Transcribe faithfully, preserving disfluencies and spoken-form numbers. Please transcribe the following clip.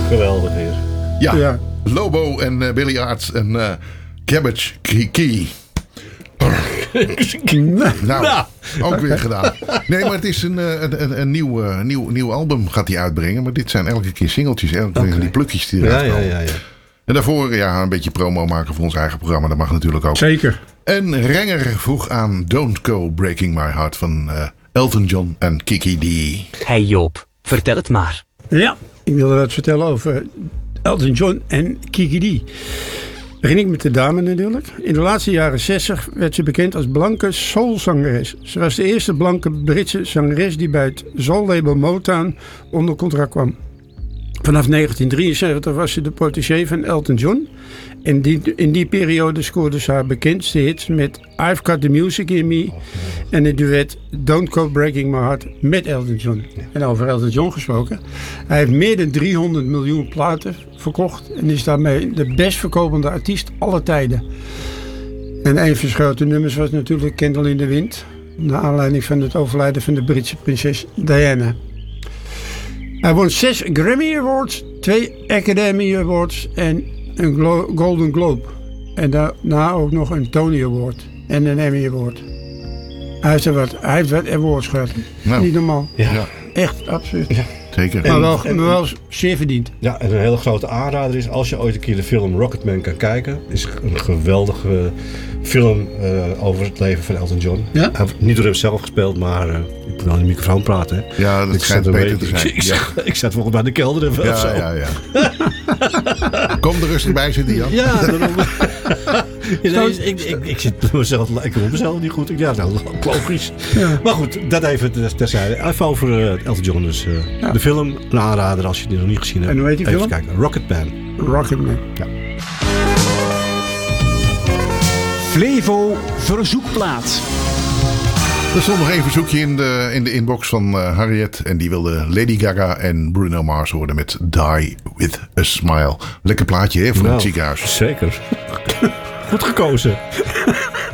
Geweldig weer. Ja, Ja. Lobo en uh, Billy Arts en uh, Cabbage Key. Nou, ook weer gedaan. Nee, maar het is een, een, een, een nieuw, uh, nieuw, nieuw album gaat hij uitbrengen. Maar dit zijn elke keer singeltjes. Elke keer okay. die plukjes die eruit ja, komen. ja, ja, ja. En daarvoor ja, een beetje promo maken voor ons eigen programma. Dat mag natuurlijk ook. Zeker. En Renger vroeg aan Don't Go Breaking My Heart van uh, Elton John en Kiki D. Hey Joop, vertel het maar. Ja, ik wilde wat vertellen over Elton John en Kiki D. Begin ik met de dame natuurlijk. In de laatste jaren zestig werd ze bekend als blanke soulzangeres. Ze was de eerste blanke Britse zangeres die bij het soul-label Motown onder contract kwam. Vanaf negentien drieënzeventig was ze de protégé van Elton John. En die, in die periode scoorde ze haar bekendste hits met I've Got The Music In Me en het duet Don't Go Breaking My Heart met Elton John. En over Elton John gesproken. Hij heeft meer dan driehonderd miljoen platen verkocht en is daarmee de best verkopende artiest aller tijden. En een van zijn grote nummers was natuurlijk Candle in the Wind, naar aanleiding van het overlijden van de Britse prinses Diana. Hij won zes Grammy Awards, twee Academy Awards en een Glo- Golden Globe. En daarna ook nog een Tony Award en een Emmy Award. Hij heeft wat, hij heeft wat awards gehad. Nou, niet normaal. Ja. Echt, absoluut. Ja. Zeker. Maar wel, en, maar wel zeer verdiend. Ja, en een hele grote aanrader is, als je ooit een keer de film Rocketman kan kijken, is een geweldige film uh, over het leven van Elton John. Ja? Hij heeft niet door hem zelf gespeeld, maar uh, ik moet aan de microfoon praten. Hè. Ja, dat ik schijnt beter te zijn. Ik, ja. ik zat volgens mij in de kelder even ja, of zo. Ja, ja, Kom er rustig bij zitten, Jan. Ja, daarom. Ja, nee, ik, ik, ik zit mezelf, ik hoor mezelf niet goed. Ja, nou, logisch. Ja. Maar goed, dat even terzijde. Even over uh, Elton John. Dus uh, ja. de film, een aanrader als je die nog niet gezien hebt. En hoe heet die even film? Kijken. Rocketman. Rocketman. Ja. Flevo verzoekplaat. Er stond nog één verzoekje in de, in de inbox van uh, Harriet. En die wilde Lady Gaga en Bruno Mars horen met Die With A Smile. Lekker plaatje hè, voor nou, het ziekenhuis. Zeker. Goed gekozen.